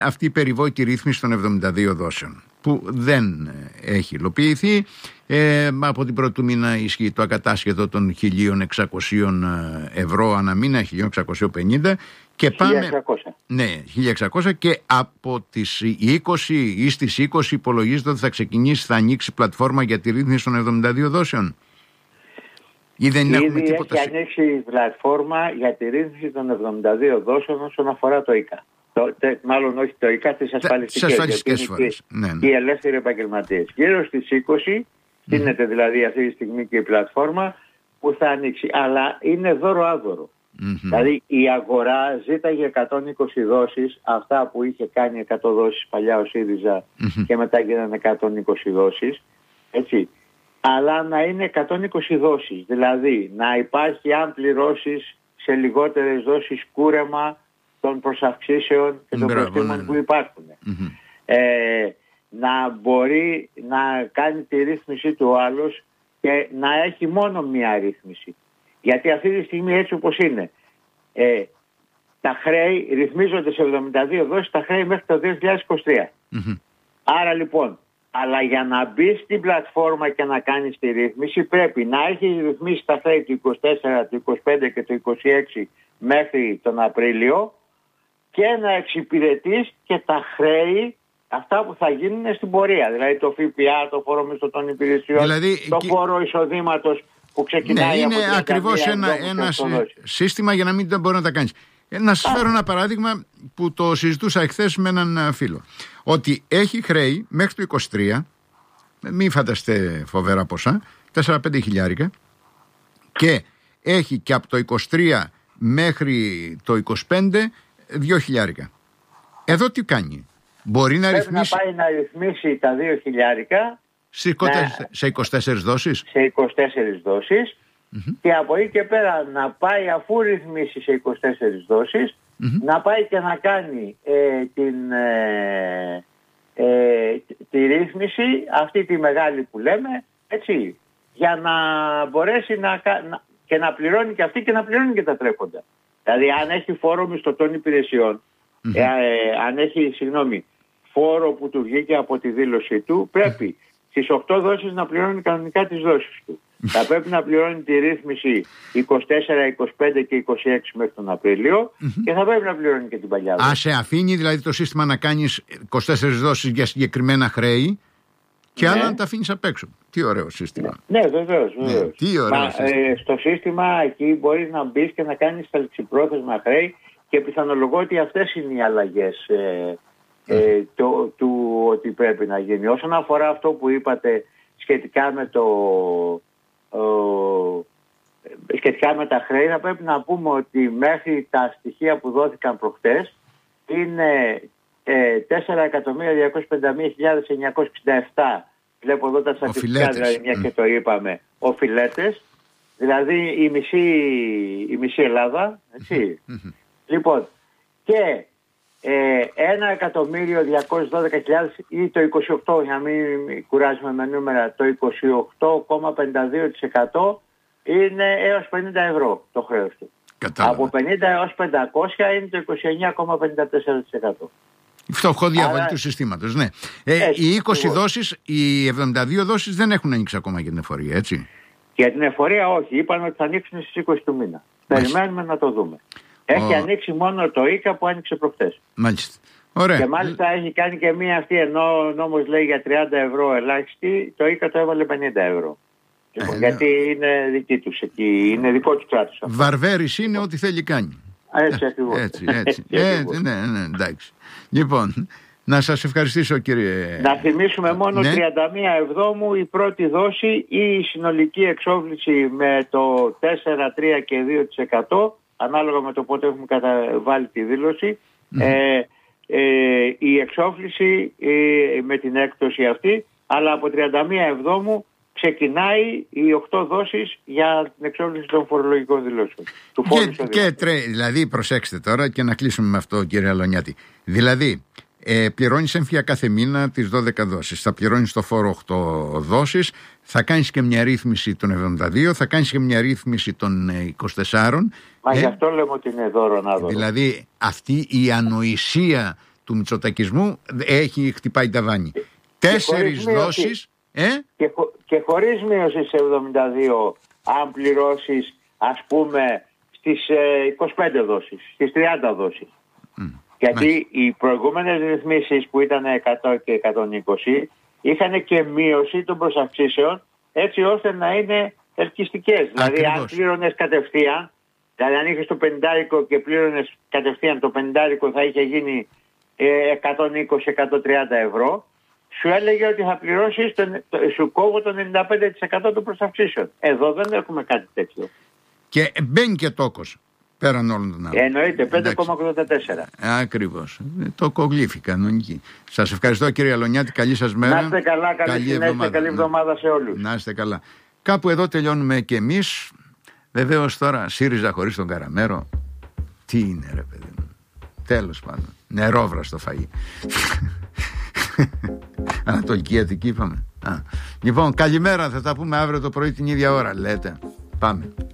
αυτή η περιβόητη ρύθμιση των 72 δόσεων που δεν έχει υλοποιηθεί. Από την πρώτη του μήνα ισχύει το ακατάσχετο των 1.600 ευρώ ανά μήνα, 1.650 και πάμε. 1.600. Ναι, 1.600 και από τις 20 ή στις 20 υπολογίζεται ότι θα ξεκινήσει, θα ανοίξει πλατφόρμα για τη ρύθμιση των 72 δόσεων. Ή δεν έχουμε τίποτα. Έχει ανοίξει πλατφόρμα για τη ρύθμιση των 72 δόσεων όσον αφορά το ΙΚΑ. Μάλλον όχι το ΙΚΑ, τις ασφαλιστικές φορές. Ναι. Οι ελεύθεροι επαγγελματίες. Γύρω στις 20 στείνεται δηλαδή αυτή τη στιγμή και η πλατφόρμα που θα ανοίξει. Αλλά είναι δώρο-άδωρο. Δηλαδή η αγορά ζήταγε 120 δόσεις, αυτά που είχε κάνει 100 δόσεις παλιά ο ΣΥΡΙΖΑ και μετά γίνανε 120 δόσεις. Έτσι. Αλλά να είναι 120 δόσεις. Δηλαδή να υπάρχει αν πληρώσεις σε λιγότερες δόσεις κούρεμα των προσαυξήσεων και των προστήμων που υπάρχουν. Να μπορεί να κάνει τη ρύθμιση του άλλος και να έχει μόνο μία ρύθμιση. Γιατί αυτή τη στιγμή έτσι όπως είναι, τα χρέη ρυθμίζονται σε 72 δόσεις, τα χρέη μέχρι το 2023. Άρα λοιπόν, αλλά για να μπει στην πλατφόρμα και να κάνεις τη ρύθμιση πρέπει να έχει ρυθμίσει τα χρέη του 24, του 25 και του 26 μέχρι τον Απρίλιο και να εξυπηρετείς και τα χρέη αυτά που θα γίνουν στην πορεία. Δηλαδή το ΦΠΑ, το φόρο μισθωτών υπηρεσιών, δηλαδή, το φόρο εισοδήματος που ξεκινάει. Ναι, είναι ακριβώς ένα σύστημα για να μην μπορεί να τα κάνεις. Να σας φέρω ένα παράδειγμα που το συζητούσα εχθές με έναν φίλο. Ότι έχει χρέη μέχρι το 23, μην φανταστείτε φοβερά ποσά, 4-5 χιλιάρικα, και έχει και από το 23 μέχρι το 25 2 χιλιάρικα. Εδώ τι κάνει? Μπορεί να ρυθμίσει. Να πάει να ρυθμίσει τα 2 χιλιάρικα σε 24 δόσεις. Σε 24 δόσεις. Και από εκεί και πέρα να πάει, αφού ρυθμίσει σε 24 δόσεις, να πάει και να κάνει τη ρύθμιση, αυτή τη μεγάλη που λέμε, έτσι, για να μπορέσει και να πληρώνει και αυτή και να πληρώνει και τα τρέχοντα. Δηλαδή αν έχει φόρο μισθωτών υπηρεσιών, αν έχει, φόρο που του βγήκε από τη δήλωση του, πρέπει στις 8 δόσεις να πληρώνει κανονικά τις δόσεις του. Θα πρέπει να πληρώνει τη ρύθμιση 24, 25 και 26 μέχρι τον Απρίλιο και θα πρέπει να πληρώνει και την παλιά δόση. Σε αφήνει δηλαδή το σύστημα να κάνεις 24 δόσεις για συγκεκριμένα χρέη και άλλα να τα αφήνεις απ' έξω. Τι ωραίο σύστημα. Ναι, βεβαίως. Τι ωραίο σύστημα. Στο σύστημα εκεί μπορείς να μπεις και να κάνεις τα ληξιπρόθεσμα χρέη και πιθανολογώ ότι αυτές είναι οι αλλαγές του ότι πρέπει να γίνει. Όσον αφορά αυτό που είπατε σχετικά με τα χρέη, θα πρέπει να πούμε ότι μέχρι τα στοιχεία που δόθηκαν προχτές είναι 4.251.967, βλέπω εδώ τα στατιστικά, δηλαδή μια και το είπαμε, οφειλέτες, δηλαδή η μισή Ελλάδα, έτσι. Λοιπόν, και 1.212.000 ή το 28, για να μην κουράζουμε με νούμερα, το 28,52% είναι έως 50 ευρώ το χρέος του. Κατάλαβα. Από 50 έως 500 είναι το 29,54%. Φτωχό διάβολο του συστήματος, ναι. Οι 20 δόσεις, οι 72 δόσεις δεν έχουν ανοίξει ακόμα για την εφορία, έτσι. Για την εφορία όχι, είπαν ότι θα ανοίξουν στις 20 του μήνα. Περιμένουμε να το δούμε. Έχει ανοίξει μόνο το ΙΚΑ που άνοιξε προχθές. Μάλιστα. Ωραία. Και μάλιστα έχει κάνει και μία αυτή, ενώ ο νόμος λέει για 30 ευρώ ελάχιστη, το ΙΚΑ το έβαλε 50 ευρώ. Γιατί είναι δική τους εκεί, είναι δικό του κράτους. Βαρβέρης είναι ό,τι θέλει κάνει. Έτσι ακριβώς. Έτσι. Ναι, εντάξει. Λοιπόν, να σας ευχαριστήσω κύριε. Να θυμίσουμε μόνο 31 Εβδόμου η πρώτη δόση ή η συνολική εξόφληση με το 4, 3 και 2%, ανάλογα με το πότε έχουμε καταβάλει τη δήλωση, η εξόφληση με την έκπτωση αυτή, αλλά από 31 Εβδόμου ξεκινάει οι 8 δόσεις για την εξόφληση των φορολογικών δηλώσεων. Δηλαδή, προσέξτε τώρα και να κλείσουμε με αυτό, κύριε Αλονιάτη. Δηλαδή, πληρώνεις έμφυα κάθε μήνα τις 12 δόσεις. Θα πληρώνεις το φόρο 8 δόσεις. Θα κάνεις και μια ρύθμιση των 72. Θα κάνεις και μια ρύθμιση των 24. Μα γι' αυτό λέμε ότι είναι δώρο να δω. Δηλαδή, αυτή η ανοησία του μητσοτακισμού χτυπάει ταβάνι. 4 δόσεις. Και χωρίς μείωση σε 72, αν πληρώσεις ας πούμε στις 25 δόσεις, στις 30 δόσεις. Γιατί οι προηγούμενες ρυθμίσεις που ήταν 100 και 120 είχαν και μείωση των προσαυξήσεων, έτσι ώστε να είναι ελκυστικές. Δηλαδή αν πλήρωνες κατευθείαν, δηλαδή αν είχες το 50 και πλήρωνες κατευθείαν, το 50 θα είχε γίνει 120-130 ευρώ, σου έλεγε ότι θα πληρώσεις, σου κόβω το 95% των προσαυξήσεων. Εδώ δεν έχουμε κάτι τέτοιο. Και μπαίνει και τόκος πέραν όλων των άλλων. Εννοείται, 5,84. Ακριβώς. Το κογλήφι κανονική. Σας ευχαριστώ κύριε Αλωνιάτη, καλή σας μέρα. Να είστε καλά, καλή εβδομάδα σε όλους. Να είστε καλά. Κάπου εδώ τελειώνουμε και εμείς. Βεβαίως τώρα ΣΥΡΙΖΑ χωρίς τον Καραμέρο. Τι είναι ρε παιδί μου. Τέλος πάντων. Νερόβραστο φαΐ. Ανατολική Αττική είπαμε. Λοιπόν, καλημέρα, θα τα πούμε αύριο το πρωί την ίδια ώρα, λέτε. Πάμε.